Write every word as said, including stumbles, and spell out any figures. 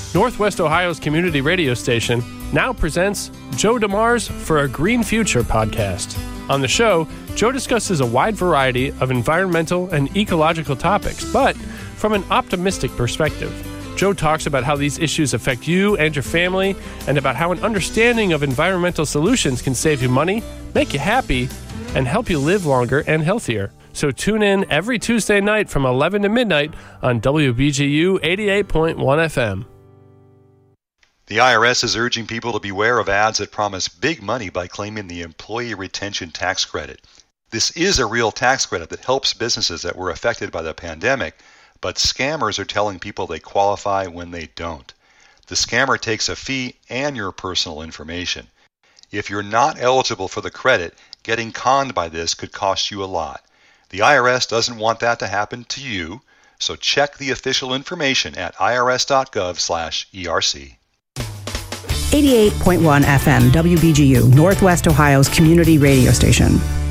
Northwest Ohio's community radio station, now presents Joe DeMars for a Green Future podcast. On the show, Joe discusses a wide variety of environmental and ecological topics, but from an optimistic perspective. Joe talks about how these issues affect you and your family, and about how an understanding of environmental solutions can save you money, make you happy, and help you live longer and healthier. So tune in every Tuesday night from eleven to midnight on W B G U eighty-eight point one F M. The I R S is urging people to beware of ads that promise big money by claiming the Employee Retention Tax Credit. This is a real tax credit that helps businesses that were affected by the pandemic, but scammers are telling people they qualify when they don't. The scammer takes a fee and your personal information. If you're not eligible for the credit, getting conned by this could cost you a lot. The I R S doesn't want that to happen to you, so check the official information at irs.gov slash ERC. eighty-eight point one F M, W B G U, Northwest Ohio's community radio station.